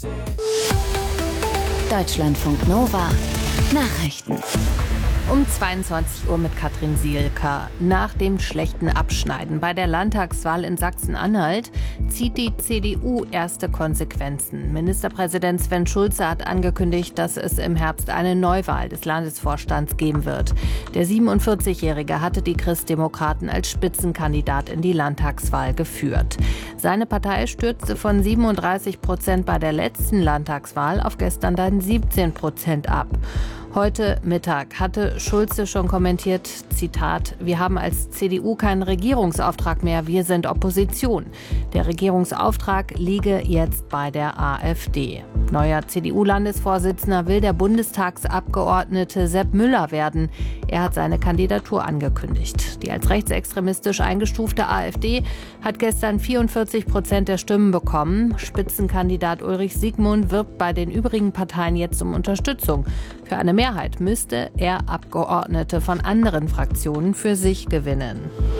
Deutschlandfunk Nova Nachrichten. Um 22 Uhr mit Katrin Sielker. Nach dem schlechten Abschneiden bei der Landtagswahl in Sachsen-Anhalt zieht die CDU erste Konsequenzen. Ministerpräsident Sven Schulze hat angekündigt, dass es im Herbst eine Neuwahl des Landesvorstands geben wird. Der 47-Jährige hatte die Christdemokraten als Spitzenkandidat in die Landtagswahl geführt. Seine Partei stürzte von 37% bei der letzten Landtagswahl auf gestern dann 17% ab. Heute Mittag hatte Schulze schon kommentiert, Zitat, wir haben als CDU keinen Regierungsauftrag mehr, wir sind Opposition. Der Regierungsauftrag liege jetzt bei der AfD. Neuer CDU-Landesvorsitzender will der Bundestagsabgeordnete Sepp Müller werden. Er hat seine Kandidatur angekündigt. Die als rechtsextremistisch eingestufte AfD hat gestern 44% der Stimmen bekommen. Spitzenkandidat Ulrich Siegmund wirbt bei den übrigen Parteien jetzt um Unterstützung. Für eine Mehrheit müsste er Abgeordnete von anderen Fraktionen für sich gewinnen.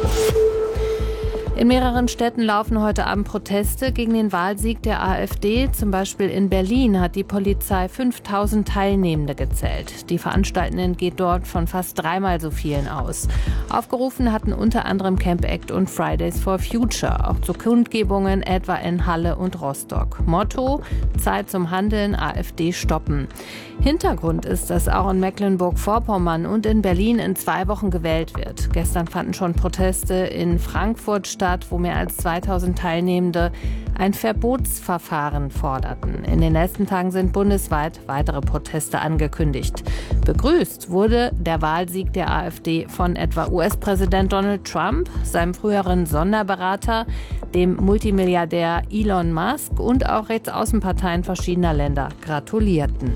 In mehreren Städten laufen heute Abend Proteste gegen den Wahlsieg der AfD. Zum Beispiel in Berlin hat die Polizei 5000 Teilnehmende gezählt. Die Veranstaltenden geht dort von fast dreimal so vielen aus. Aufgerufen hatten unter anderem Camp Act und Fridays for Future, auch zu Kundgebungen etwa in Halle und Rostock. Motto: Zeit zum Handeln, AfD stoppen. Hintergrund ist, dass auch in Mecklenburg-Vorpommern und in Berlin in 2 Wochen gewählt wird. Gestern fanden schon Proteste in Frankfurt statt, wo mehr als 2000 Teilnehmende ein Verbotsverfahren forderten. In den nächsten Tagen sind bundesweit weitere Proteste angekündigt. Begrüßt wurde der Wahlsieg der AfD von etwa US-Präsident Donald Trump, seinem früheren Sonderberater, dem Multimilliardär Elon Musk und auch Rechtsaußenparteien verschiedener Länder gratulierten.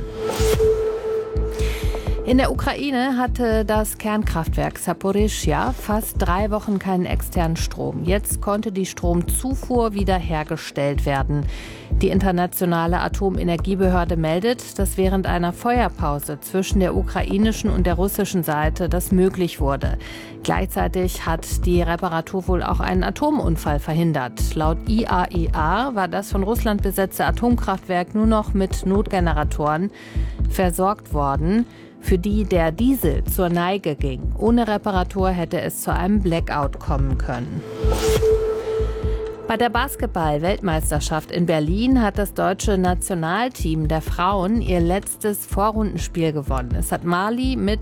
In der Ukraine hatte das Kernkraftwerk Saporischschja fast 3 Wochen keinen externen Strom. Jetzt konnte die Stromzufuhr wiederhergestellt werden. Die internationale Atomenergiebehörde meldet, dass während einer Feuerpause zwischen der ukrainischen und der russischen Seite das möglich wurde. Gleichzeitig hat die Reparatur wohl auch einen Atomunfall verhindert. Laut IAEA war das von Russland besetzte Atomkraftwerk nur noch mit Notgeneratoren versorgt worden, für die der Diesel zur Neige ging. Ohne Reparatur hätte es zu einem Blackout kommen können. Bei der Basketball-Weltmeisterschaft in Berlin hat das deutsche Nationalteam der Frauen ihr letztes Vorrundenspiel gewonnen. Es hat Mali mit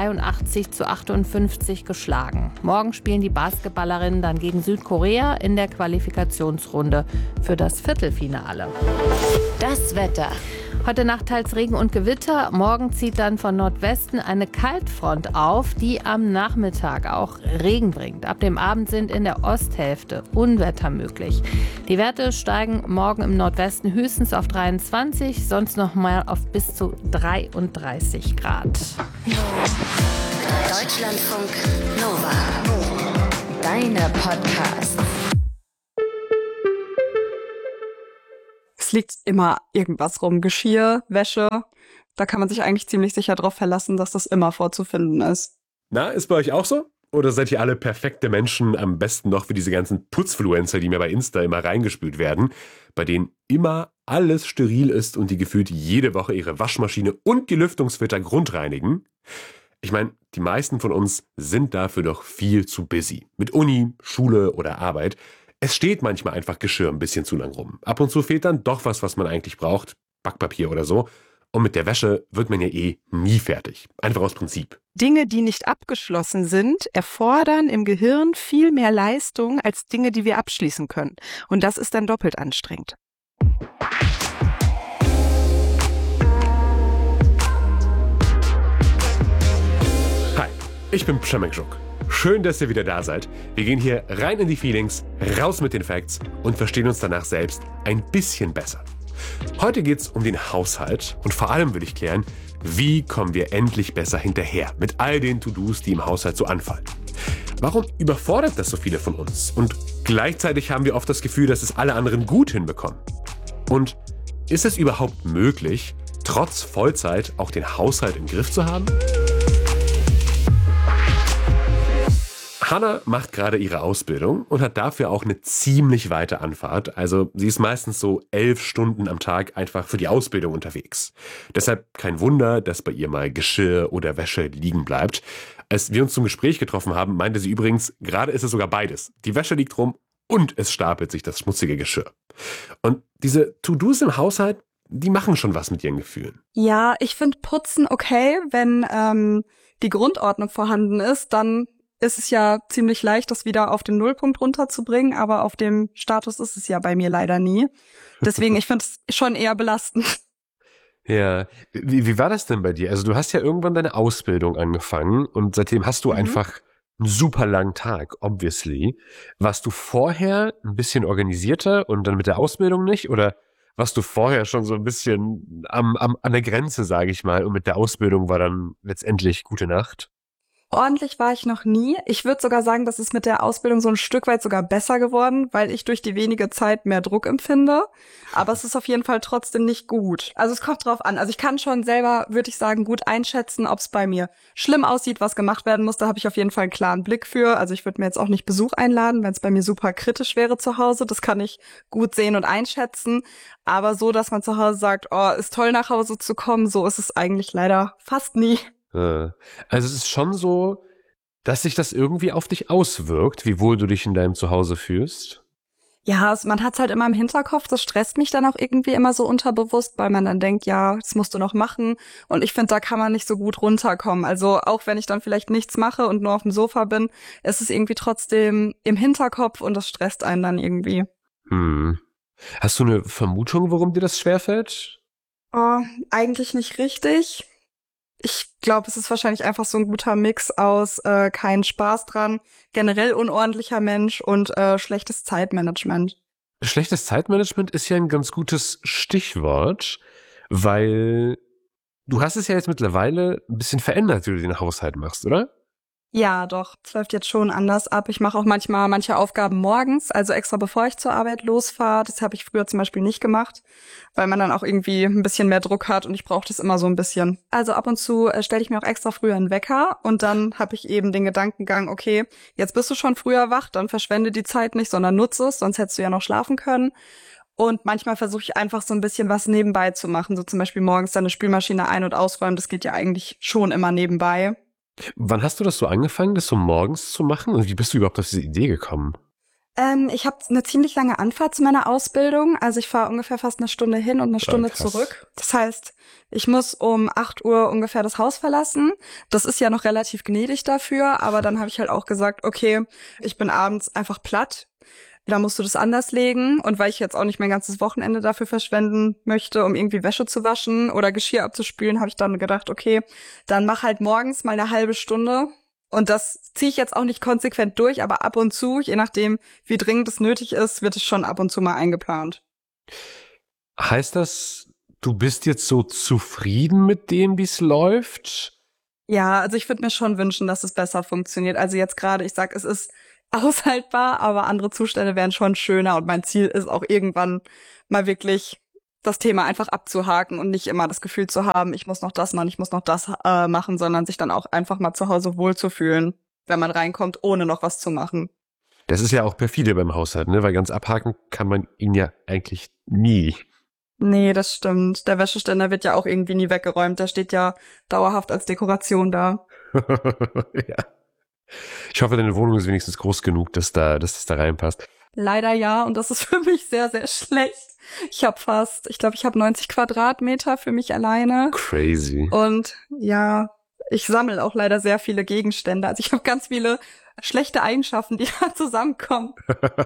83-58 geschlagen. Morgen spielen die Basketballerinnen dann gegen Südkorea in der Qualifikationsrunde für das Viertelfinale. Das Wetter. Heute Nacht teils Regen und Gewitter. Morgen zieht dann von Nordwesten eine Kaltfront auf, die am Nachmittag auch Regen bringt. Ab dem Abend sind in der Osthälfte Unwetter möglich. Die Werte steigen morgen im Nordwesten höchstens auf 23, sonst noch mal auf bis zu 33 Grad. Deutschlandfunk Nova. Deine Podcasts. Es liegt immer irgendwas rum. Geschirr, Wäsche. Da kann man sich eigentlich ziemlich sicher darauf verlassen, dass das immer vorzufinden ist. Na, ist bei euch auch so? Oder seid ihr alle perfekte Menschen, am besten noch für diese ganzen Putzfluencer, die mir bei Insta immer reingespült werden, bei denen immer alles steril ist und die gefühlt jede Woche ihre Waschmaschine und die Lüftungsfilter grundreinigen? Ich meine, die meisten von uns sind dafür doch viel zu busy. Mit Uni, Schule oder Arbeit. Es steht manchmal einfach Geschirr ein bisschen zu lang rum. Ab und zu fehlt dann doch was man eigentlich braucht. Backpapier oder so. Und mit der Wäsche wird man ja nie fertig. Einfach aus Prinzip. Dinge, die nicht abgeschlossen sind, erfordern im Gehirn viel mehr Leistung als Dinge, die wir abschließen können. Und das ist dann doppelt anstrengend. Hi, ich bin Przemek Żuk. Schön, dass ihr wieder da seid. Wir gehen hier rein in die Feelings, raus mit den Facts und verstehen uns danach selbst ein bisschen besser. Heute geht's um den Haushalt und vor allem will ich klären, wie kommen wir endlich besser hinterher mit all den To-Dos, die im Haushalt so anfallen. Warum überfordert das so viele von uns? Und gleichzeitig haben wir oft das Gefühl, dass es alle anderen gut hinbekommen. Und ist es überhaupt möglich, trotz Vollzeit auch den Haushalt im Griff zu haben? Hannah macht gerade ihre Ausbildung und hat dafür auch eine ziemlich weite Anfahrt. Also sie ist meistens so 11 Stunden am Tag einfach für die Ausbildung unterwegs. Deshalb kein Wunder, dass bei ihr mal Geschirr oder Wäsche liegen bleibt. Als wir uns zum Gespräch getroffen haben, meinte sie übrigens, gerade ist es sogar beides. Die Wäsche liegt rum und es stapelt sich das schmutzige Geschirr. Und diese To-Dos im Haushalt, die machen schon was mit ihren Gefühlen. Ja, ich finde Putzen okay, wenn die Grundordnung vorhanden ist, dann ist es ja ziemlich leicht, das wieder auf den Nullpunkt runterzubringen, aber auf dem Status ist es ja bei mir leider nie. Deswegen, ich finde es schon eher belastend. Ja, wie war das denn bei dir? Also du hast ja irgendwann deine Ausbildung angefangen und seitdem hast du einfach einen super langen Tag, obviously. Warst du vorher ein bisschen organisierter und dann mit der Ausbildung nicht? Oder warst du vorher schon so ein bisschen an der Grenze, sage ich mal, und mit der Ausbildung war dann letztendlich gute Nacht? Ordentlich war ich noch nie. Ich würde sogar sagen, das ist mit der Ausbildung so ein Stück weit sogar besser geworden, weil ich durch die wenige Zeit mehr Druck empfinde. Aber es ist auf jeden Fall trotzdem nicht gut. Also es kommt drauf an. Also ich kann schon selber, würde ich sagen, gut einschätzen, ob es bei mir schlimm aussieht, was gemacht werden muss. Da habe ich auf jeden Fall einen klaren Blick für. Also ich würde mir jetzt auch nicht Besuch einladen, wenn es bei mir super kritisch wäre zu Hause. Das kann ich gut sehen und einschätzen. Aber so, dass man zu Hause sagt, oh, ist toll nach Hause zu kommen, so ist es eigentlich leider fast nie. Also es ist schon so, dass sich das irgendwie auf dich auswirkt, wie wohl du dich in deinem Zuhause fühlst. Ja, man hat's halt immer im Hinterkopf, das stresst mich dann auch irgendwie immer so unterbewusst, weil man dann denkt, ja, das musst du noch machen. Und ich finde, da kann man nicht so gut runterkommen. Also auch wenn ich dann vielleicht nichts mache und nur auf dem Sofa bin, ist es irgendwie trotzdem im Hinterkopf und das stresst einen dann irgendwie. Hast du eine Vermutung, warum dir das schwerfällt? Oh, eigentlich nicht richtig. Ich glaube, es ist wahrscheinlich einfach so ein guter Mix aus keinen Spaß dran, generell unordentlicher Mensch und schlechtes Zeitmanagement. Schlechtes Zeitmanagement ist ja ein ganz gutes Stichwort, weil du hast es ja jetzt mittlerweile ein bisschen verändert, wie du den Haushalt machst, oder? Ja, doch. Es läuft jetzt schon anders ab. Ich mache auch manchmal manche Aufgaben morgens, also extra bevor ich zur Arbeit losfahre. Das habe ich früher zum Beispiel nicht gemacht, weil man dann auch irgendwie ein bisschen mehr Druck hat und ich brauche das immer so ein bisschen. Also ab und zu stelle ich mir auch extra früher einen Wecker und dann habe ich eben den Gedankengang, okay, jetzt bist du schon früher wach, dann verschwende die Zeit nicht, sondern nutze es, sonst hättest du ja noch schlafen können. Und manchmal versuche ich einfach so ein bisschen was nebenbei zu machen, so zum Beispiel morgens dann eine Spülmaschine ein- und ausräumen. Das geht ja eigentlich schon immer nebenbei. Wann hast du das so angefangen, das so morgens zu machen? Und wie bist du überhaupt auf diese Idee gekommen? Ich habe eine ziemlich lange Anfahrt zu meiner Ausbildung. Also ich fahre ungefähr fast eine Stunde hin und eine Stunde krass. zurück. Das heißt, ich muss um 8 Uhr ungefähr das Haus verlassen. Das ist ja noch relativ gnädig dafür. Aber dann habe ich halt auch gesagt, okay, ich bin abends einfach platt. Da musst du das anders legen. Und weil ich jetzt auch nicht mein ganzes Wochenende dafür verschwenden möchte, um irgendwie Wäsche zu waschen oder Geschirr abzuspülen, habe ich dann gedacht, okay, dann mach halt morgens mal eine halbe Stunde. Und das ziehe ich jetzt auch nicht konsequent durch, aber ab und zu, je nachdem, wie dringend es nötig ist, wird es schon ab und zu mal eingeplant. Heißt das, du bist jetzt so zufrieden mit dem, wie es läuft? Ja, also ich würde mir schon wünschen, dass es besser funktioniert. Also jetzt gerade, ich sag, es ist aushaltbar, aber andere Zustände wären schon schöner und mein Ziel ist auch irgendwann mal wirklich das Thema einfach abzuhaken und nicht immer das Gefühl zu haben, ich muss noch das machen, ich muss noch das machen, sondern sich dann auch einfach mal zu Hause wohlzufühlen, wenn man reinkommt, ohne noch was zu machen. Das ist ja auch perfide beim Haushalt, ne? Weil ganz abhaken kann man ihn ja eigentlich nie. Nee, das stimmt. Der Wäscheständer wird ja auch irgendwie nie weggeräumt. Der steht ja dauerhaft als Dekoration da. Ja. Ich hoffe, deine Wohnung ist wenigstens groß genug, dass das da reinpasst. Leider ja, und das ist für mich sehr, sehr schlecht. Ich glaube, ich habe 90 Quadratmeter für mich alleine. Crazy. Und ja, ich sammle auch leider sehr viele Gegenstände. Also ich habe ganz viele schlechte Eigenschaften, die da zusammenkommen.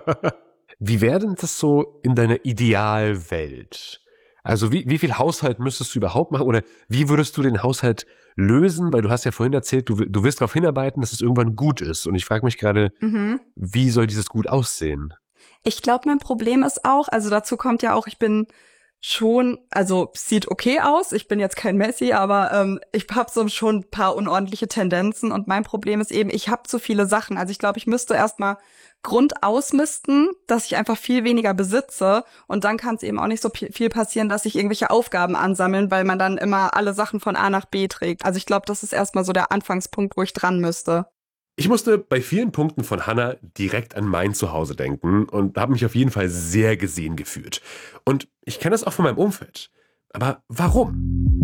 Wie wäre denn das so in deiner Idealwelt? Also wie viel Haushalt müsstest du überhaupt machen? Oder wie würdest du den Haushalt lösen? Weil du hast ja vorhin erzählt, du willst darauf hinarbeiten, dass es irgendwann gut ist. Und ich frage mich gerade, wie soll dieses gut aussehen? Ich glaube, mein Problem ist auch, also dazu kommt ja auch, ich bin schon, also sieht okay aus, ich bin jetzt kein Messi, aber ich habe so schon ein paar unordentliche Tendenzen und mein Problem ist eben, ich habe zu viele Sachen. Also ich glaube, ich müsste erstmal Grund ausmisten, dass ich einfach viel weniger besitze und dann kann es eben auch nicht so viel passieren, dass sich irgendwelche Aufgaben ansammeln, weil man dann immer alle Sachen von A nach B trägt. Also ich glaube, das ist erstmal so der Anfangspunkt, wo ich dran müsste. Ich musste bei vielen Punkten von Hannah direkt an mein Zuhause denken und habe mich auf jeden Fall sehr gesehen gefühlt. Und ich kenne das auch von meinem Umfeld. Aber warum?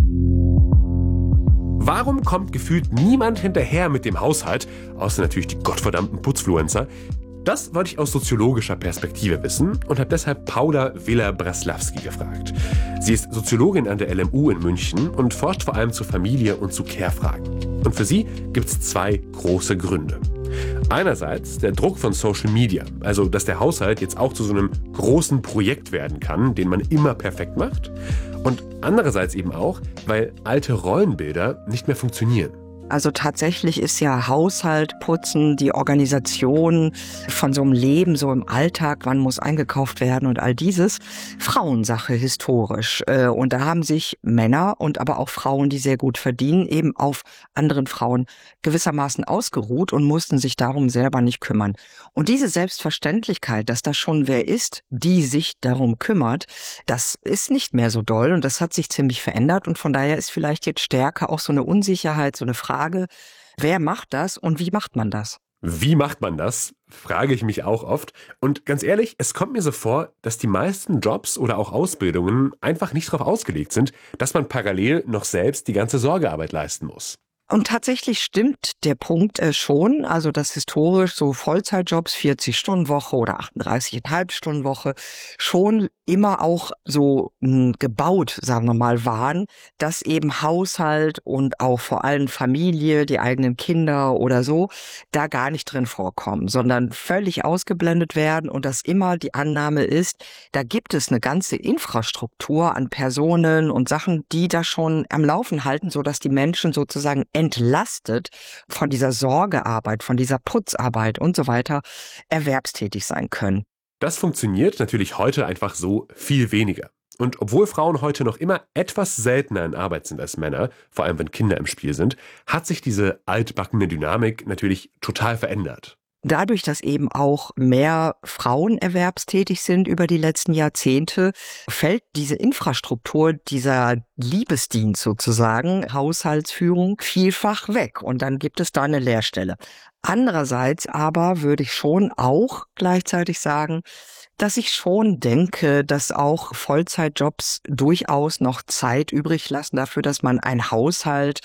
Warum kommt gefühlt niemand hinterher mit dem Haushalt, außer natürlich die gottverdammten Putzfluencer? Das wollte ich aus soziologischer Perspektive wissen und habe deshalb Paula Villa-Braslawski gefragt. Sie ist Soziologin an der LMU in München und forscht vor allem zu Familie und zu Care-Fragen. Und für sie gibt es 2 große Gründe. Einerseits der Druck von Social Media, also dass der Haushalt jetzt auch zu so einem großen Projekt werden kann, den man immer perfekt macht. Und andererseits eben auch, weil alte Rollenbilder nicht mehr funktionieren. Also tatsächlich ist ja Haushalt, Putzen, die Organisation von so einem Leben, so im Alltag, wann muss eingekauft werden und all dieses, Frauensache historisch. Und da haben sich Männer und aber auch Frauen, die sehr gut verdienen, eben auf anderen Frauen gewissermaßen ausgeruht und mussten sich darum selber nicht kümmern. Und diese Selbstverständlichkeit, dass da schon wer ist, die sich darum kümmert, das ist nicht mehr so doll und das hat sich ziemlich verändert und von daher ist vielleicht jetzt stärker auch so eine Unsicherheit, so eine Frage, wer macht das und wie macht man das? Wie macht man das? Frage ich mich auch oft. Und ganz ehrlich, es kommt mir so vor, dass die meisten Jobs oder auch Ausbildungen einfach nicht darauf ausgelegt sind, dass man parallel noch selbst die ganze Sorgearbeit leisten muss. Und tatsächlich stimmt der Punkt schon, also dass historisch so Vollzeitjobs, 40-Stunden-Woche oder 38,5-Stunden-Woche schon immer auch so gebaut, sagen wir mal, waren, dass eben Haushalt und auch vor allem Familie, die eigenen Kinder oder so, da gar nicht drin vorkommen, sondern völlig ausgeblendet werden und dass immer die Annahme ist, da gibt es eine ganze Infrastruktur an Personen und Sachen, die da schon am Laufen halten, sodass die Menschen sozusagen entlastet von dieser Sorgearbeit, von dieser Putzarbeit und so weiter erwerbstätig sein können. Das funktioniert natürlich heute einfach so viel weniger. Und obwohl Frauen heute noch immer etwas seltener in Arbeit sind als Männer, vor allem wenn Kinder im Spiel sind, hat sich diese altbackene Dynamik natürlich total verändert. Dadurch, dass eben auch mehr Frauen erwerbstätig sind über die letzten Jahrzehnte, fällt diese Infrastruktur, dieser Liebesdienst sozusagen, Haushaltsführung, vielfach weg. Und dann gibt es da eine Leerstelle. Andererseits aber würde ich schon auch gleichzeitig sagen, dass ich schon denke, dass auch Vollzeitjobs durchaus noch Zeit übrig lassen dafür, dass man einen Haushalt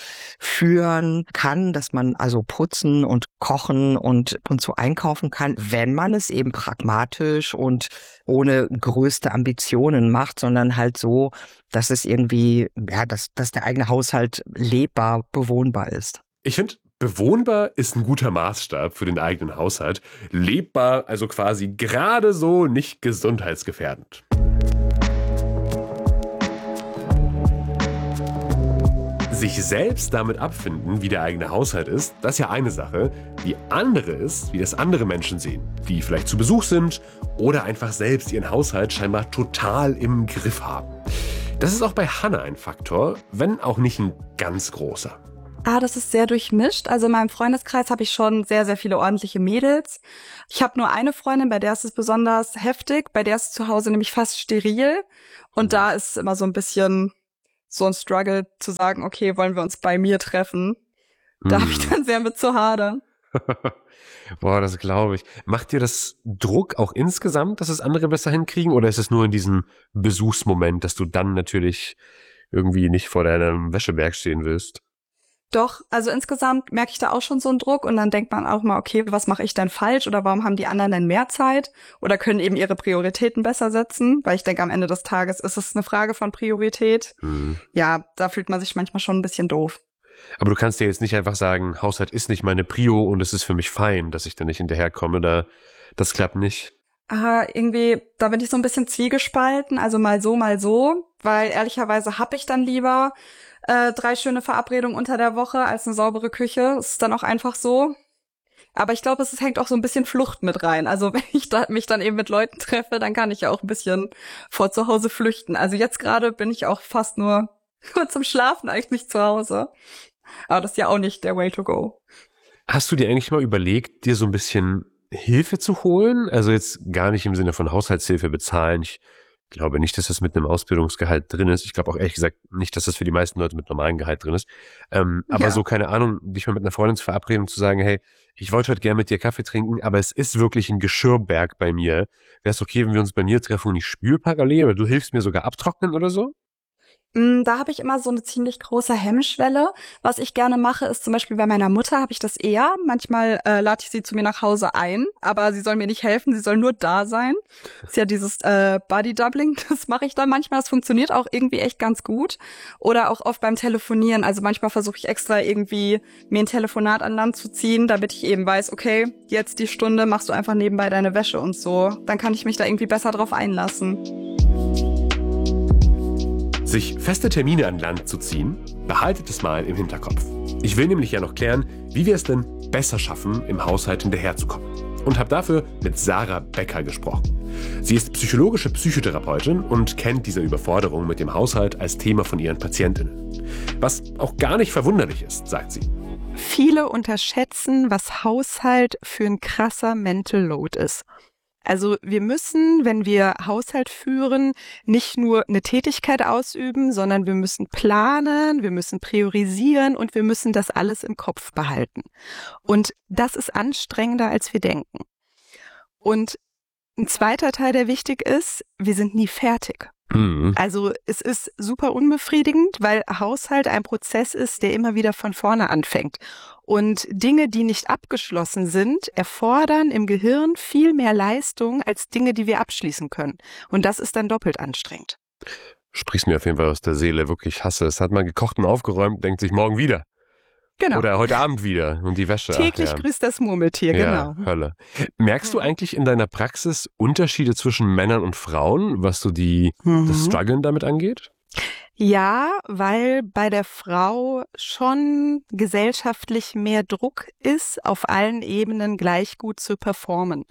führen kann, dass man also putzen und kochen und so einkaufen kann, wenn man es eben pragmatisch und ohne größte Ambitionen macht, sondern halt so, dass es irgendwie, ja, dass der eigene Haushalt lebbar, bewohnbar ist. Ich finde, bewohnbar ist ein guter Maßstab für den eigenen Haushalt. Lebbar, also quasi gerade so nicht gesundheitsgefährdend. Sich selbst damit abfinden, wie der eigene Haushalt ist, das ist ja eine Sache. Die andere ist, wie das andere Menschen sehen, die vielleicht zu Besuch sind oder einfach selbst ihren Haushalt scheinbar total im Griff haben. Das ist auch bei Hannah ein Faktor, wenn auch nicht ein ganz großer. Das ist sehr durchmischt. Also in meinem Freundeskreis habe ich schon sehr, sehr viele ordentliche Mädels. Ich habe nur eine Freundin, bei der ist es besonders heftig. Bei der ist es zu Hause nämlich fast steril. Und da ist immer so ein bisschen so ein Struggle zu sagen, okay, wollen wir uns bei mir treffen? Da habe ich dann sehr mit zu hadern. Boah, das glaube ich. Macht dir das Druck auch insgesamt, dass es andere besser hinkriegen? Oder ist es nur in diesem Besuchsmoment, dass du dann natürlich irgendwie nicht vor deinem Wäscheberg stehen willst? Doch, also insgesamt merke ich da auch schon so einen Druck und dann denkt man auch mal, okay, was mache ich denn falsch oder warum haben die anderen denn mehr Zeit oder können eben ihre Prioritäten besser setzen, weil ich denke, am Ende des Tages ist es eine Frage von Priorität. Ja, da fühlt man sich manchmal schon ein bisschen doof. Aber du kannst dir jetzt nicht einfach sagen, Haushalt ist nicht meine Prio und es ist für mich fein, dass ich da nicht hinterherkomme, das klappt nicht. Irgendwie, da bin ich so ein bisschen zwiegespalten, also mal so, weil ehrlicherweise habe ich dann lieber 3 schöne Verabredungen unter der Woche als eine saubere Küche. Das ist dann auch einfach so. Aber ich glaube, es hängt auch so ein bisschen Flucht mit rein. Also wenn ich mich dann eben mit Leuten treffe, dann kann ich ja auch ein bisschen vor zu Hause flüchten. Also jetzt gerade bin ich auch fast nur zum Schlafen eigentlich zu Hause. Aber das ist ja auch nicht der way to go. Hast du dir eigentlich mal überlegt, dir so ein bisschen Hilfe zu holen? Also jetzt gar nicht im Sinne von Haushaltshilfe bezahlen. Ich glaube nicht, dass das mit einem Ausbildungsgehalt drin ist. Ich glaube auch ehrlich gesagt nicht, dass das für die meisten Leute mit normalem Gehalt drin ist. Aber so, keine Ahnung, dich mal mit einer Freundin zu verabreden und zu sagen, hey, ich wollte heute gerne mit dir Kaffee trinken, aber es ist wirklich ein Geschirrberg bei mir. Wäre es okay, wenn wir uns bei mir treffen und ich spüle parallel oder du hilfst mir sogar abtrocknen oder so? Da habe ich immer so eine ziemlich große Hemmschwelle. Was ich gerne mache, ist zum Beispiel bei meiner Mutter habe ich das eher. Manchmal lade ich sie zu mir nach Hause ein, aber sie soll mir nicht helfen, sie soll nur da sein. Das ist ja dieses Body Doubling, das mache ich dann manchmal. Das funktioniert auch irgendwie echt ganz gut. Oder auch oft beim Telefonieren. Also manchmal versuche ich extra irgendwie mir ein Telefonat an Land zu ziehen, damit ich eben weiß, okay, jetzt die Stunde machst du einfach nebenbei deine Wäsche und so. Dann kann ich mich da irgendwie besser drauf einlassen. Sich feste Termine an Land zu ziehen, behaltet es mal im Hinterkopf. Ich will nämlich ja noch klären, wie wir es denn besser schaffen, im Haushalt hinterherzukommen. Und habe dafür mit Sarah Becker gesprochen. Sie ist psychologische Psychotherapeutin und kennt diese Überforderung mit dem Haushalt als Thema von ihren Patientinnen. Was auch gar nicht verwunderlich ist, sagt sie. Viele unterschätzen, was Haushalt für ein krasser Mental Load ist. Also wir müssen, wenn wir Haushalt führen, nicht nur eine Tätigkeit ausüben, sondern wir müssen planen, wir müssen priorisieren und wir müssen das alles im Kopf behalten. Und das ist anstrengender, als wir denken. Und ein zweiter Teil, der wichtig ist, wir sind nie fertig. Also es ist super unbefriedigend, weil Haushalt ein Prozess ist, der immer wieder von vorne anfängt. Und Dinge, die nicht abgeschlossen sind, erfordern im Gehirn viel mehr Leistung als Dinge, die wir abschließen können. Und das ist dann doppelt anstrengend. Sprichst mir auf jeden Fall aus der Seele, wirklich, ich hasse es. Hat man gekocht und aufgeräumt, denkt sich morgen wieder. Genau. Oder heute Abend wieder und die Wäsche. Täglich grüßt das Murmeltier, ja, genau. Hölle. Merkst du eigentlich in deiner Praxis Unterschiede zwischen Männern und Frauen, was so das Struggeln damit angeht? Ja, weil bei der Frau schon gesellschaftlich mehr Druck ist, auf allen Ebenen gleich gut zu performen.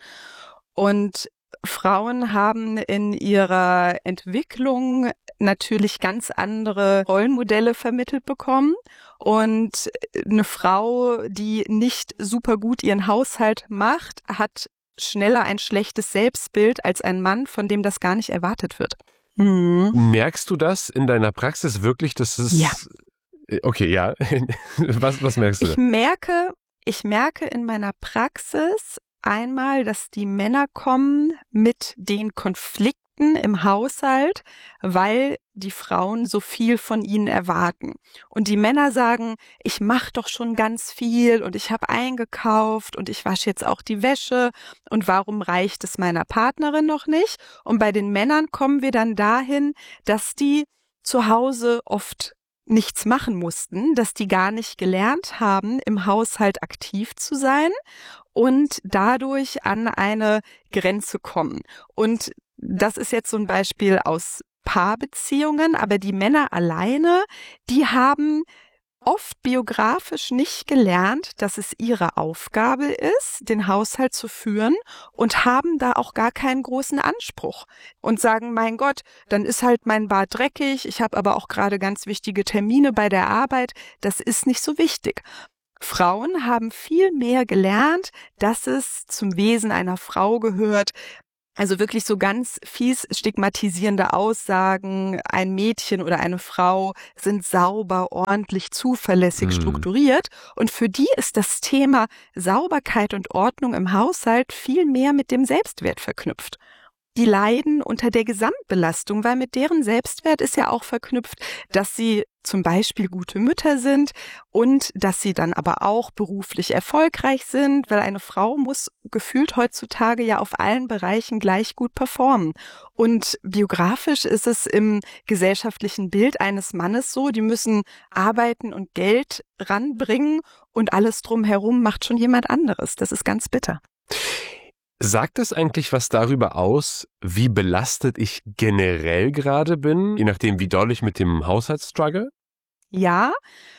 Und Frauen haben in ihrer Entwicklung natürlich ganz andere Rollenmodelle vermittelt bekommen. Und eine Frau, die nicht super gut ihren Haushalt macht, hat schneller ein schlechtes Selbstbild als ein Mann, von dem das gar nicht erwartet wird. Merkst du das in deiner Praxis wirklich, dass es... Ja. Okay, ja. Was merkst du? Ich merke in meiner Praxis einmal, dass die Männer kommen mit den Konflikten im Haushalt, weil die Frauen so viel von ihnen erwarten. Und die Männer sagen, ich mache doch schon ganz viel und ich habe eingekauft und ich wasche jetzt auch die Wäsche und warum reicht es meiner Partnerin noch nicht? Und bei den Männern kommen wir dann dahin, dass die zu Hause oft nichts machen mussten, dass die gar nicht gelernt haben, im Haushalt aktiv zu sein und dadurch an eine Grenze kommen. Und das ist jetzt so ein Beispiel aus Paarbeziehungen, aber die Männer alleine, die haben oft biografisch nicht gelernt, dass es ihre Aufgabe ist, den Haushalt zu führen und haben da auch gar keinen großen Anspruch und sagen, mein Gott, dann ist halt mein Bad dreckig, ich habe aber auch gerade ganz wichtige Termine bei der Arbeit, das ist nicht so wichtig. Frauen haben viel mehr gelernt, dass es zum Wesen einer Frau gehört. Also wirklich so ganz fies stigmatisierende Aussagen, ein Mädchen oder eine Frau sind sauber, ordentlich, zuverlässig strukturiert. Und für die ist das Thema Sauberkeit und Ordnung im Haushalt viel mehr mit dem Selbstwert verknüpft. Die leiden unter der Gesamtbelastung, weil mit deren Selbstwert ist ja auch verknüpft, dass sie zum Beispiel gute Mütter sind und dass sie dann aber auch beruflich erfolgreich sind, weil eine Frau muss gefühlt heutzutage ja auf allen Bereichen gleich gut performen. Und biografisch ist es im gesellschaftlichen Bild eines Mannes so, die müssen arbeiten und Geld ranbringen und alles drumherum macht schon jemand anderes. Das ist ganz bitter. Sagt es eigentlich was darüber aus, wie belastet ich generell gerade bin, je nachdem, wie doll ich mit dem Haushalt struggle? Ja,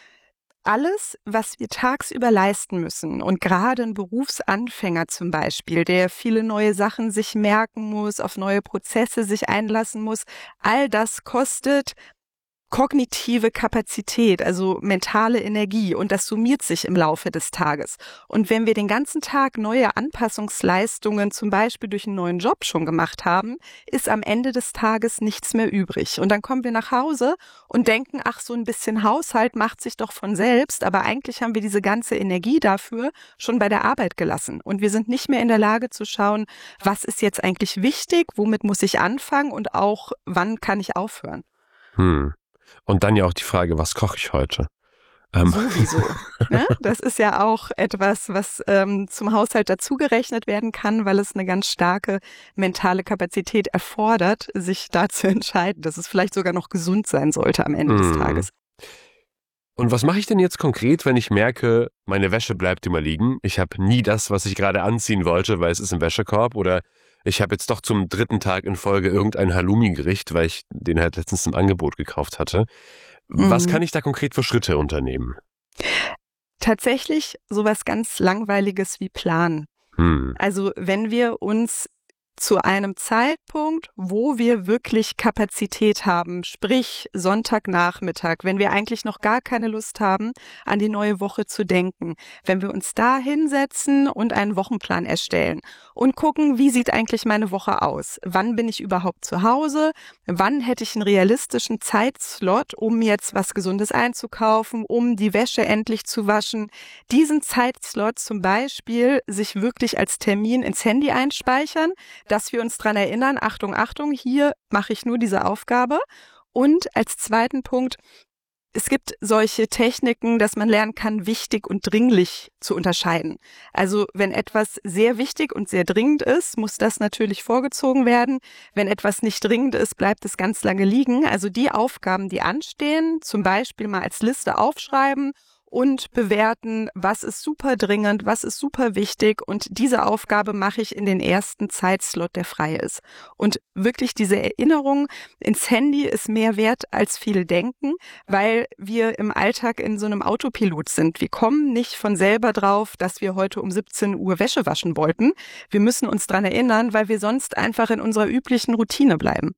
alles, was wir tagsüber leisten müssen und gerade ein Berufsanfänger zum Beispiel, der viele neue Sachen sich merken muss, auf neue Prozesse sich einlassen muss, all das kostet kognitive Kapazität, also mentale Energie, und das summiert sich im Laufe des Tages. Und wenn wir den ganzen Tag neue Anpassungsleistungen, zum Beispiel durch einen neuen Job schon gemacht haben, ist am Ende des Tages nichts mehr übrig. Und dann kommen wir nach Hause und denken, ach, so ein bisschen Haushalt macht sich doch von selbst, aber eigentlich haben wir diese ganze Energie dafür schon bei der Arbeit gelassen. Und wir sind nicht mehr in der Lage zu schauen, was ist jetzt eigentlich wichtig, womit muss ich anfangen und auch, wann kann ich aufhören. Und dann ja auch die Frage, was koche ich heute? Sowieso. Ne? Das ist ja auch etwas, was zum Haushalt dazugerechnet werden kann, weil es eine ganz starke mentale Kapazität erfordert, sich da zu entscheiden, dass es vielleicht sogar noch gesund sein sollte am Ende des Tages. Und was mache ich denn jetzt konkret, wenn ich merke, meine Wäsche bleibt immer liegen? Ich habe nie das, was ich gerade anziehen wollte, weil es ist im Wäschekorb, oder ich habe jetzt doch zum 3. Tag in Folge irgendein Halloumi-Gericht, weil ich den halt letztens im Angebot gekauft hatte. Was kann ich da konkret für Schritte unternehmen? Tatsächlich sowas ganz Langweiliges wie planen. Also wenn wir uns zu einem Zeitpunkt, wo wir wirklich Kapazität haben, sprich Sonntagnachmittag, wenn wir eigentlich noch gar keine Lust haben, an die neue Woche zu denken, wenn wir uns da hinsetzen und einen Wochenplan erstellen und gucken, wie sieht eigentlich meine Woche aus? Wann bin ich überhaupt zu Hause? Wann hätte ich einen realistischen Zeitslot, um jetzt was Gesundes einzukaufen, um die Wäsche endlich zu waschen? Diesen Zeitslot zum Beispiel sich wirklich als Termin ins Handy einspeichern, dass wir uns dran erinnern, Achtung, Achtung, hier mache ich nur diese Aufgabe. Und als zweiten Punkt, es gibt solche Techniken, dass man lernen kann, wichtig und dringlich zu unterscheiden. Also wenn etwas sehr wichtig und sehr dringend ist, muss das natürlich vorgezogen werden. Wenn etwas nicht dringend ist, bleibt es ganz lange liegen. Also die Aufgaben, die anstehen, zum Beispiel mal als Liste aufschreiben und bewerten, was ist super dringend, was ist super wichtig, und diese Aufgabe mache ich in den ersten Zeitslot, der frei ist. Und wirklich diese Erinnerung ins Handy ist mehr wert, als viele denken, weil wir im Alltag in so einem Autopilot sind. Wir kommen nicht von selber drauf, dass wir heute um 17 Uhr Wäsche waschen wollten. Wir müssen uns dran erinnern, weil wir sonst einfach in unserer üblichen Routine bleiben.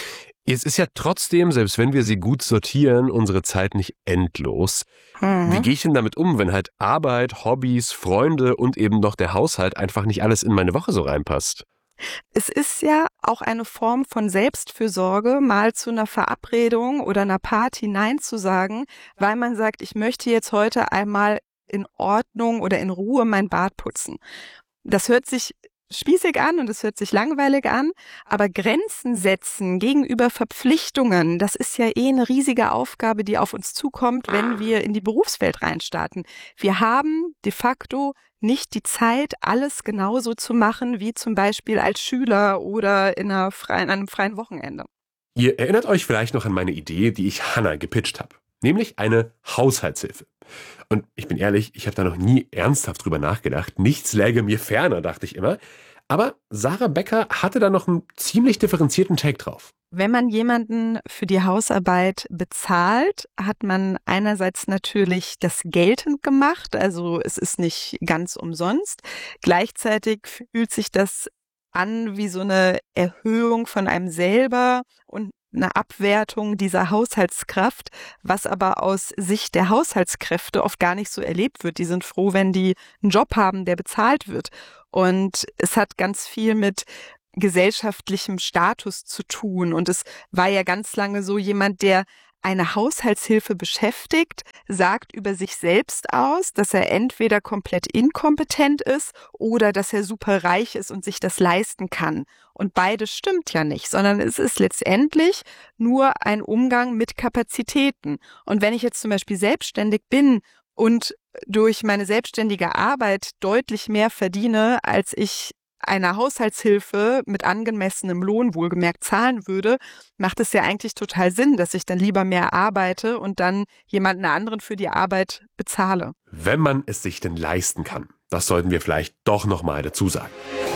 Es ist ja trotzdem, selbst wenn wir sie gut sortieren, unsere Zeit nicht endlos. Wie gehe ich denn damit um, wenn halt Arbeit, Hobbys, Freunde und eben noch der Haushalt einfach nicht alles in meine Woche so reinpasst? Es ist ja auch eine Form von Selbstfürsorge, mal zu einer Verabredung oder einer Party Nein zu sagen, weil man sagt, ich möchte jetzt heute einmal in Ordnung oder in Ruhe mein Bad putzen. Das hört sich spießig an und es hört sich langweilig an, aber Grenzen setzen gegenüber Verpflichtungen, das ist ja eine riesige Aufgabe, die auf uns zukommt, wenn wir in die Berufswelt reinstarten. Wir haben de facto nicht die Zeit, alles genauso zu machen, wie zum Beispiel als Schüler oder an einem freien Wochenende. Ihr erinnert euch vielleicht noch an meine Idee, die ich Hannah gepitcht habe, nämlich eine Haushaltshilfe. Und ich bin ehrlich, ich habe da noch nie ernsthaft drüber nachgedacht. Nichts läge mir ferner, dachte ich immer. Aber Sarah Becker hatte da noch einen ziemlich differenzierten Take drauf. Wenn man jemanden für die Hausarbeit bezahlt, hat man einerseits natürlich das geltend gemacht, also es ist nicht ganz umsonst. Gleichzeitig fühlt sich das an wie so eine Erhöhung von einem selber und eine Abwertung dieser Haushaltskraft, was aber aus Sicht der Haushaltskräfte oft gar nicht so erlebt wird. Die sind froh, wenn die einen Job haben, der bezahlt wird. Und es hat ganz viel mit gesellschaftlichem Status zu tun. Und es war ja ganz lange so, jemand, der eine Haushaltshilfe beschäftigt, sagt über sich selbst aus, dass er entweder komplett inkompetent ist oder dass er super reich ist und sich das leisten kann. Und beides stimmt ja nicht, sondern es ist letztendlich nur ein Umgang mit Kapazitäten. Und wenn ich jetzt zum Beispiel selbstständig bin und durch meine selbstständige Arbeit deutlich mehr verdiene, als ich einer Haushaltshilfe mit angemessenem Lohn wohlgemerkt zahlen würde, macht es ja eigentlich total Sinn, dass ich dann lieber mehr arbeite und dann jemanden anderen für die Arbeit bezahle. Wenn man es sich denn leisten kann. Das sollten wir vielleicht doch nochmal dazu sagen.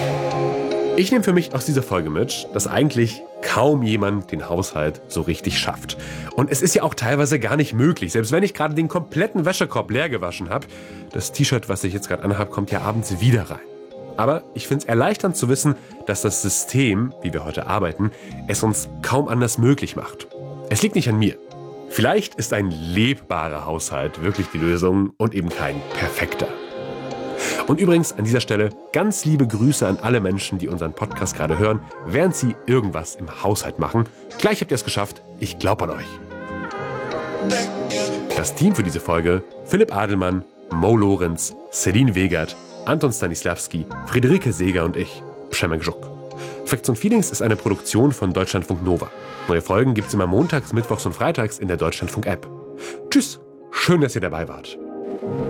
Ich nehme für mich aus dieser Folge mit, dass eigentlich kaum jemand den Haushalt so richtig schafft. Und es ist ja auch teilweise gar nicht möglich, selbst wenn ich gerade den kompletten Wäschekorb leer gewaschen habe. Das T-Shirt, was ich jetzt gerade anhabe, kommt ja abends wieder rein. Aber ich finde es erleichternd zu wissen, dass das System, wie wir heute arbeiten, es uns kaum anders möglich macht. Es liegt nicht an mir. Vielleicht ist ein lebbarer Haushalt wirklich die Lösung und eben kein perfekter. Und übrigens an dieser Stelle ganz liebe Grüße an alle Menschen, die unseren Podcast gerade hören, während sie irgendwas im Haushalt machen. Gleich habt ihr es geschafft. Ich glaube an euch. Das Team für diese Folge: Philipp Adelmann, Mo Lorenz, Celine Wegert, Anton Stanislawski, Friederike Seeger und ich, Przemek Żuk. Facts & Feelings ist eine Produktion von Deutschlandfunk Nova. Neue Folgen gibt's immer montags, mittwochs und freitags in der Deutschlandfunk-App. Tschüss, schön, dass ihr dabei wart.